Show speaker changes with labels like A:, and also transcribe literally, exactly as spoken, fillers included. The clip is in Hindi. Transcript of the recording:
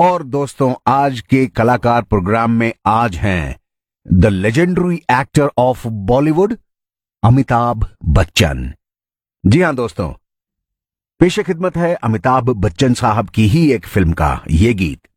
A: और दोस्तों, आज के कलाकार प्रोग्राम में आज हैं the legendary actor of Bollywood Amitabh Bachchan. जी हां दोस्तों, पेश खिदमत है अमिताभ बच्चन साहब की ही एक फिल्म का ये गीत।